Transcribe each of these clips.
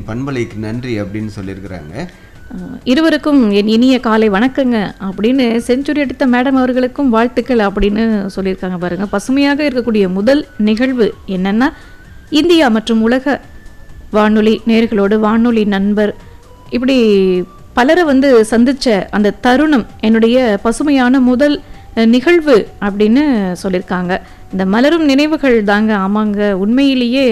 பண்பலைக்கு நன்றி அப்படின்னு சொல்லியிருக்கிறாங்க. இருவருக்கும் என் இனிய காலை வணக்கங்க அப்படின்னு செஞ்சுரி அடித்த மேடம் அவர்களுக்கும் வாழ்த்துக்கள் அப்படின்னு சொல்லியிருக்காங்க. பாருங்க, பசுமையாக இருக்கக்கூடிய முதல் நிகழ்வு என்னன்னா, இந்தியா மற்றும் உலக வானொலி நேயர்களோடு வானொலி நண்பர் இப்படி பலரை வந்து சந்திச்ச அந்த தருணம் என்னுடைய பசுமையான முதல் நிகழ்வு அப்படின்னு சொல்லியிருக்காங்க. இந்த மலரும் நினைவுகள் தாங்க. ஆமாங்க, உண்மையிலேயே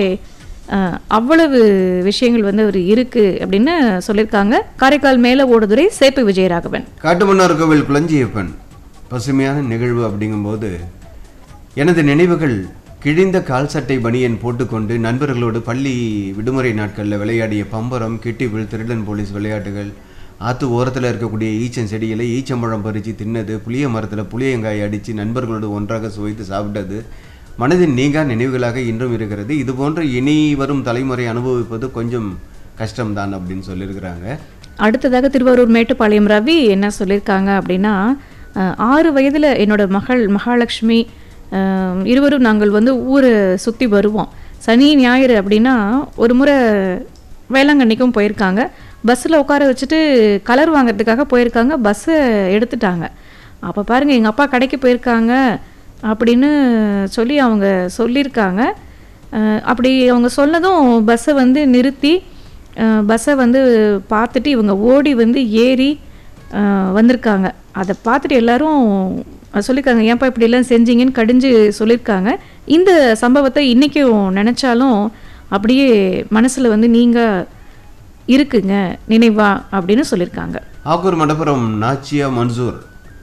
அவ்வளவு விஷயங்கள் வந்து அவர் இருக்கு அப்படின்னு சொல்லியிருக்காங்க. காரைக்கால் மேல ஓடுதுறை சேப்பு விஜயராகவன். காட்டுமன்னார் கோவில் குளஞ்சியப்பன் பசுமையான நிகழ்வு அப்படிங்கும்போது எனது நினைவுகள் கிழிந்த கால் சட்டை பனியன் போட்டுக்கொண்டு நண்பர்களோடு பள்ளி விடுமுறை நாட்களில் விளையாடிய பம்பரம், கிட்டிபிள், திருடன் போலீஸ் விளையாட்டுகள், ஆற்று ஓரத்தில் இருக்கக்கூடிய ஈச்சன் செடிகளை ஈச்சம்பழம் பறித்து தின்னது, புளிய மரத்தில் புளியங்காய் அடித்து நண்பர்களோடு ஒன்றாக சுவைத்து சாப்பிட்டது மனதின் நீங்கா நினைவுகளாக இன்றும் இருக்கிறது. இது போன்று இனி வரும் தலைமுறை அனுபவிப்பது கொஞ்சம் கஷ்டம்தான் அப்படின்னு சொல்லியிருக்கிறாங்க. அடுத்ததாக திருவாரூர் மேட்டுப்பாளையம் ரவி என்ன சொல்லியிருக்காங்க அப்படின்னா, 6 வயதில் என்னோட மகள் மகாலட்சுமி இருவரும் நாங்கள் வந்து ஊரை சுற்றி வருவோம். சனி ஞாயிறு அப்படின்னா ஒரு முறை வேளாங்கண்ணிக்கும் போயிருக்காங்க. பஸ்ஸில் உட்கார வச்சுட்டு கலர் வாங்கிறதுக்காக போயிருக்காங்க. பஸ்ஸை எடுத்துட்டாங்க. அப்போ பாருங்கள், எங்கள் அப்பா கடைக்கு போயிருக்காங்க அப்படின்னு சொல்லி அவங்க சொல்லியிருக்காங்க. அப்படி அவங்க சொன்னதும் பஸ்ஸை வந்து நிறுத்தி பஸ்ஸை வந்து பார்த்துட்டு இவங்க ஓடி வந்து ஏறி வந்திருக்காங்க. அதை பார்த்துட்டு எல்லாரும் சொல்லியிருக்காங்க, ஏன்ப்பா இப்படிலாம் செஞ்சீங்கன்னு கடிஞ்சு சொல்லியிருக்காங்க. இந்த சம்பவத்தை இன்றைக்கும் நினச்சாலும் அப்படியே மனசில் வந்து நீங்கள் இருக்குங்க நினைவா அப்படின்னு சொல்லியிருக்காங்க. ஆக்கூர் மடப்புறம் நாச்சியா மன்சூர்,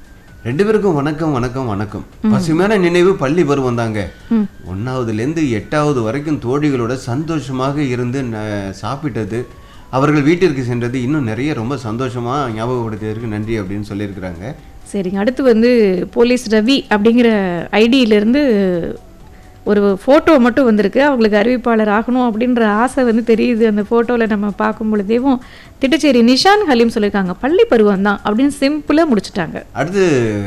2 பேருக்கும் வணக்கம் வணக்கம் வணக்கம். பசுமையான நினைவு பள்ளி பருவம் தாங்க. 1வதுலேருந்து 8வது வரைக்கும் தோழிகளோட சந்தோஷமாக இருந்து சாப்பிட்டது, அவர்கள் வீட்டிற்கு சென்றது இன்னும் நிறைய ரொம்ப சந்தோஷமா ஞாபகப்படுத்தியதற்கு நன்றி அப்படின்னு சொல்லியிருக்கிறாங்க. சரிங்க, அடுத்து வந்து போலீஸ் ரவி அப்படிங்கிற ஐடியிலேருந்து ஒரு ஃபோட்டோ மட்டும் வந்திருக்கு. அவங்களுக்கு அறிவிப்பாளர் ஆகணும் அப்படின்ற ஆசை வந்து தெரியுது அந்த ஃபோட்டோவில் நம்ம பார்க்கும் பொழுதேவும். திட்டச்சேரி நிஷான் ஹலீம் சொல்லியிருக்காங்க, பள்ளி பருவம் தான் அப்படின்னு சிம்பிளாக முடிச்சுட்டாங்க. அடுத்து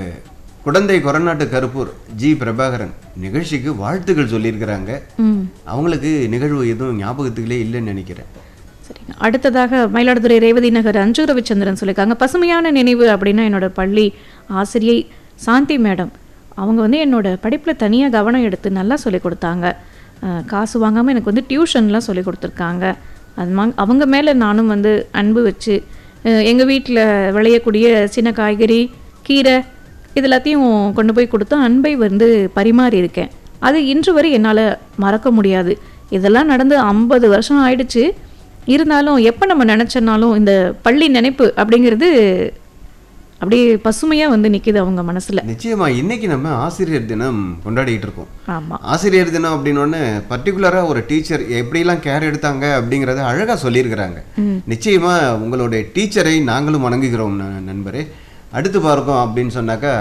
குடந்தை கொரநாட்டு கருப்பூர் ஜி பிரபாகரன் நிகழ்ச்சிக்கு வாழ்த்துக்கள் சொல்லியிருக்கிறாங்க. அவங்களுக்கு நிகழ்வு எதுவும் ஞாபகத்துக்குள்ளே இல்லைன்னு நினைக்கிறேன். சரிங்க, அடுத்ததாக மயிலாடுதுறை ரேவதி நகர் அஞ்சு ரவிச்சந்திரன் சொல்லியிருக்காங்க, பசுமையான நினைவு அப்படின்னா என்னோட பள்ளி ஆசிரியை சாந்தி மேடம். அவங்க வந்து என்னோட படிப்பில் தனியாக கவனம் எடுத்து நல்லா சொல்லிக் கொடுத்தாங்க. காசு வாங்காமல் எனக்கு வந்து டியூஷன்லாம் சொல்லி கொடுத்துருக்காங்க. அவங்க மேலே நானும் வந்து அன்பு வச்சு எங்கள் வீட்டில் விளையக்கூடிய சின்ன காய்கறி, கீரை இது எல்லாத்தையும் கொண்டு போய் கொடுத்து அன்பை வந்து பரிமாறி இருக்கேன். அது இன்று வரை என்னால் மறக்க முடியாது. இதெல்லாம் நடந்து 50 வருஷம் ஆயிடுச்சு. இருந்தாலும் எப்போ நம்ம நினச்சனாலும் இந்த பள்ளி நினைப்பு அப்படிங்கிறது அப்படியே பசுமையாக வந்து நிற்கிது அவங்க மனசில். நிச்சயமா இன்னைக்கு நம்ம ஆசிரியர் தினம் கொண்டாடிட்டு இருக்கோம். ஆமாம், ஆசிரியர் தினம் அப்படின்னு பர்டிகுலராக ஒரு டீச்சர் எப்படிலாம் கேர் எடுத்தாங்க அப்படிங்கிறத அழகாக சொல்லியிருக்கிறாங்க. நிச்சயமா உங்களுடைய டீச்சரை நாங்களும் வணங்குகிறோம் நண்பரே. அடுத்து பார்க்கோம் அப்படின்னு சொன்னாக்கா,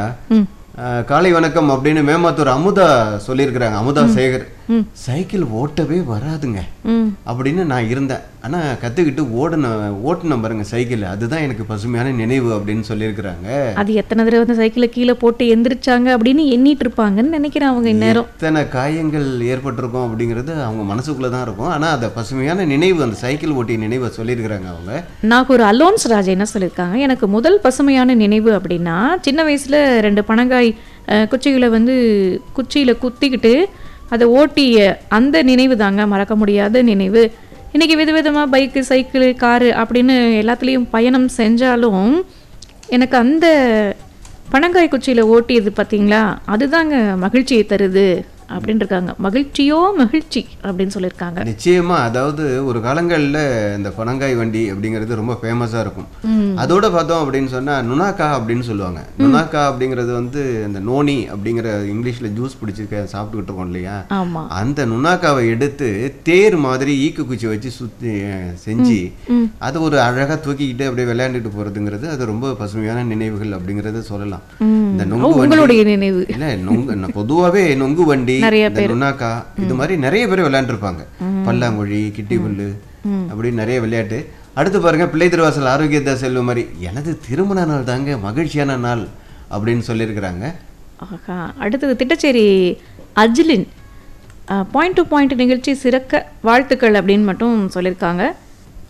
காலை வணக்கம் அப்படின்னு மேமாத்தூர் அமுதா சொல்லியிருக்கிறாங்க. அமுதா சேகர், சைக்கிள் ஓட்டவே வராதுங்க அப்படின்னு நான் இருந்தேன், ஆனால் கற்றுக்கிட்டு ஓட்டுன பாருங்க சைக்கிள், அதுதான் எனக்கு பசுமையான நினைவு அப்படின்னு சொல்லியிருக்கிறாங்க. அது எத்தனை தடவை வந்து சைக்கிளை கீழே போட்டு எந்திரிச்சாங்க அப்படின்னு எண்ணிட்டு இருப்பாங்கன்னு நினைக்கிறேன் அவங்க. இந்நேரம் எத்தனை காயங்கள் ஏற்பட்டிருக்கும் அப்படிங்கிறது அவங்க மனசுக்குள்ளே தான் இருக்கும். ஆனால் அதை பசுமையான நினைவு, அந்த சைக்கிள் ஓட்டிய நினைவை சொல்லியிருக்கிறாங்க அவங்க. நான் ஒரு அலோன்ஸ் ராஜா என்ன சொல்லியிருக்காங்க, எனக்கு முதல் பசுமையான நினைவு அப்படின்னா சின்ன வயசில் 2 பனங்காய் குச்சிகளை வந்து குச்சியில் குத்திக்கிட்டு அதை ஓட்டிய அந்த நினைவு தாங்க மறக்க முடியாத நினைவு. இன்றைக்கி விதவிதமாக பைக்கு, சைக்கிள், காரு அப்படின்னு எல்லாத்துலேயும் பயணம் செஞ்சாலும் எனக்கு அந்த பனங்காய் குச்சியில் ஓட்டியது பார்த்தீங்களா, அதுதாங்க மகிழ்ச்சியை தருது அப்படின்னு இருக்காங்க. மகிழ்ச்சியோ மகிழ்ச்சி அப்படின்னு சொல்லியிருக்காங்க. நிச்சயமா, அதாவது ஒரு காலங்களில் இந்த பனங்காய் வண்டி அப்படிங்கிறது ரொம்ப ஃபேமஸாக இருக்கும். அதோட பார்த்தோம் அப்படின்னு சொன்னால் நுனாக்கா அப்படின்னு சொல்லுவாங்க. நுனாக்கா அப்படிங்கிறது வந்து இந்த நோனி அப்படிங்கிற இங்கிலீஷில் ஜூஸ் பிடிச்சி சாப்பிட்டுக்கிட்டு இருக்கோம் இல்லையா, அந்த நுனாக்காவை எடுத்து தேர் மாதிரி ஈக்கு குச்சி வச்சு சுற்றி செஞ்சு அது ஒரு அழகாக தூக்கிக்கிட்டு அப்படியே விளையாண்டுட்டு போகிறதுங்கிறது அது ரொம்ப பசுமையான நினைவுகள் அப்படிங்கிறத சொல்லலாம். இந்த நொங்கு வண்டி நினைவு இல்லை, பொதுவாகவே நொங்கு வண்டி, நுனாக்கா இது மாதிரி நிறைய பேர் விளையாண்டுருப்பாங்க. பல்லாங்குழி, கிட்டிபுல்லு அப்படி நிறைய விளையாட்டு. அடுத்து பாருங்க, பிள்ளை திருவாசல் ஆரோக்கியதா செல்வம் மாதிரி எனது திருமண நாள் தாங்க மகிழ்ச்சியான நாள் அப்படின்னு சொல்லியிருக்கிறாங்க. அடுத்தது திட்டச்சேரி அஜிலின் பாயிண்ட் டு பாயிண்ட் நிகழ்ச்சி சிறக்க வாழ்த்துக்கள் அப்படின்னு மட்டும் சொல்லியிருக்காங்க.